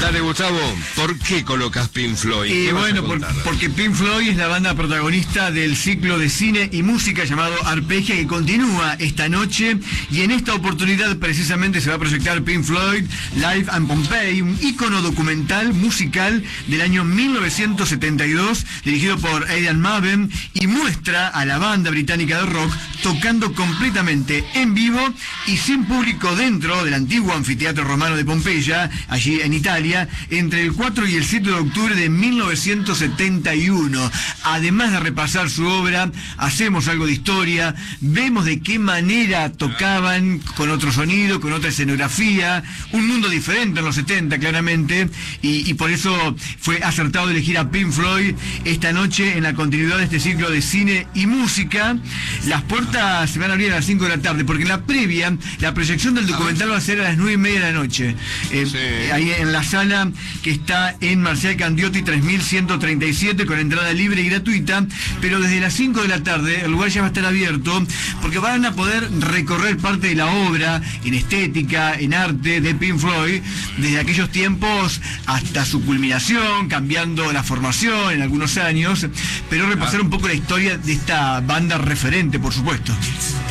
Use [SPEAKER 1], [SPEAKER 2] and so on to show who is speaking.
[SPEAKER 1] Dale, Gustavo, ¿por qué colocas Pink Floyd?
[SPEAKER 2] Y bueno, porque Pink Floyd es la banda protagonista del ciclo de cine y música llamado Arpegia, que continúa esta noche, y en esta oportunidad precisamente se va a proyectar Pink Floyd Live in Pompeii, un ícono documental musical del año 1972, dirigido por Aidan Maven, y muestra a la banda británica de rock tocando completamente en vivo y sin público dentro del antiguo anfiteatro romano de Pompeya, allí en Italia, entre el 4 y el 7 de octubre de 1971. Además de repasar su obra, hacemos algo de historia, vemos de qué manera tocaban, con otro sonido, con otra escenografía, un mundo diferente en los 70 claramente, y por eso fue acertado elegir a Pink Floyd esta noche en la continuidad de este ciclo de cine y música. Las puertas se van a abrir a las 5 de la tarde, porque en la previa, la proyección del documental va a ser a las 9:30 de la noche, ahí en la sala que está en Marcial Candiotti 3137, con entrada libre y gratuita, pero desde las 5 de la tarde el lugar ya va a estar abierto, porque van a poder recorrer parte de la obra en estética, en arte de Pink Floyd, desde aquellos tiempos hasta su culminación, cambiando la formación en algunos años, pero repasar un poco la historia de esta banda referente, por supuesto.